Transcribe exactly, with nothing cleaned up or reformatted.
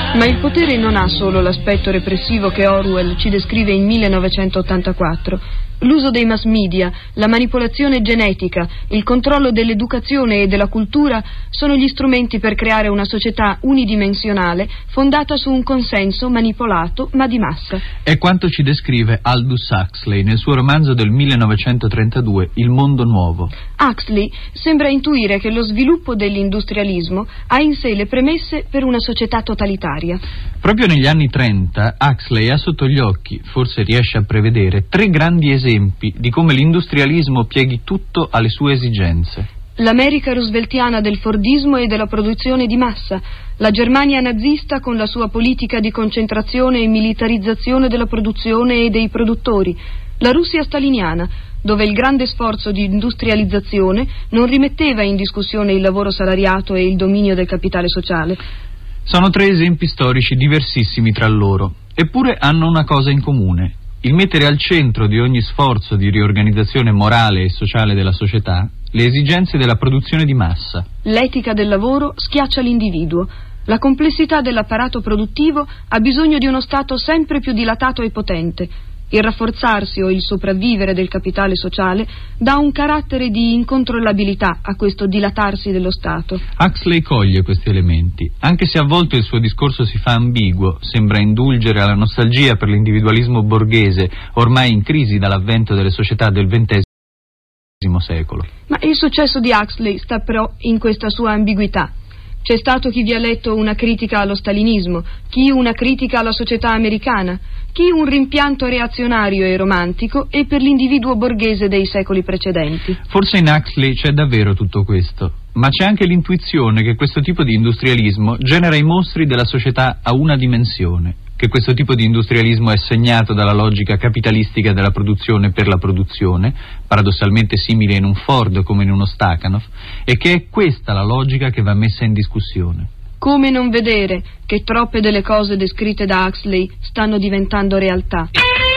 Ma il potere non ha solo l'aspetto repressivo che Orwell ci descrive in millenovecentottantaquattro. L'uso dei mass media, la manipolazione genetica, il controllo dell'educazione e della cultura sono gli strumenti per creare una società unidimensionale fondata su un consenso manipolato ma di massa. È quanto ci descrive Aldous Huxley nel suo romanzo del millenovecentotrentadue, Il mondo nuovo. Huxley sembra intuire che lo sviluppo dell'industrialismo ha in sé le premesse per una società totalitaria. Proprio negli anni trenta Huxley ha sotto gli occhi, forse riesce a prevedere, tre grandi esempi di come l'industrialismo pieghi tutto alle sue esigenze. L'America rooseveltiana del Fordismo e della produzione di massa, la Germania nazista con la sua politica di concentrazione e militarizzazione della produzione e dei produttori, la Russia staliniana, dove il grande sforzo di industrializzazione non rimetteva in discussione il lavoro salariato e il dominio del capitale sociale. Sono tre esempi storici diversissimi tra loro, eppure hanno una cosa in comune: il mettere al centro di ogni sforzo di riorganizzazione morale e sociale della società le esigenze della produzione di massa. L'etica del lavoro schiaccia l'individuo. La complessità dell'apparato produttivo ha bisogno di uno Stato sempre più dilatato e potente. Il rafforzarsi o il sopravvivere del capitale sociale dà un carattere di incontrollabilità a questo dilatarsi dello Stato. Huxley coglie questi elementi, anche se a volte il suo discorso si fa ambiguo, sembra indulgere alla nostalgia per l'individualismo borghese, ormai in crisi dall'avvento delle società del ventesimo secolo. Ma il successo di Huxley sta però in questa sua ambiguità. C'è stato chi vi ha letto una critica allo stalinismo, chi una critica alla società americana, chi un rimpianto reazionario e romantico e per l'individuo borghese dei secoli precedenti. Forse in Huxley c'è davvero tutto questo, ma c'è anche l'intuizione che questo tipo di industrialismo genera i mostri della società a una dimensione, che questo tipo di industrialismo è segnato dalla logica capitalistica della produzione per la produzione, paradossalmente simile in un Ford come in uno Stakhanov, e che è questa la logica che va messa in discussione. Come non vedere che troppe delle cose descritte da Huxley stanno diventando realtà?